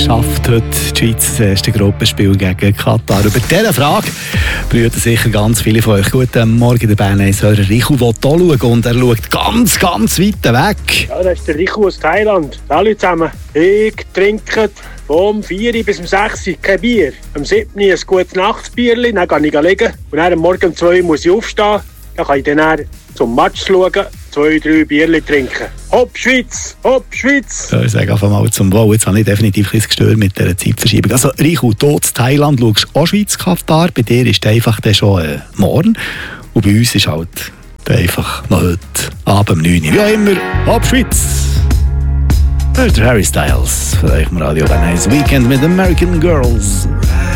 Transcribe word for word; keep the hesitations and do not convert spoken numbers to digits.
schafft heute die Schweiz das erste Gruppenspiel gegen Katar. Über diese Frage brüten sicher ganz viele von euch. Guten Morgen, der Bern eins-Hörer Richu will hier schauen und er schaut ganz, ganz weit weg. Ja, das ist der Richu aus Thailand. Alle zusammen. Ich trinke vom vier bis sechs kein Bier. Am siebten ein gutes Nachtsbierchen, dann gehe ich liegen. Und dann am Morgen um zwei muss ich aufstehen. Dann kann ich dann zum Match schauen, zwei, drei Bierchen trinken. Hopp Schweiz! Hopp Schweiz! Ja, ich sage einfach mal zum Wohl. Jetzt habe ich definitiv ein bisschen gestört mit dieser Zeitverschiebung. Also Richu, du in Thailand schaust auch Schweiz Katar. Bei dir ist einfach dann schon äh, morgen. Und bei uns ist halt einfach noch heute Abend um neun Uhr. Wie auch immer, Hopp Schweiz! Das ist der Harry Styles. Vielleicht im Radio Bern eins Weekend mit American Girls.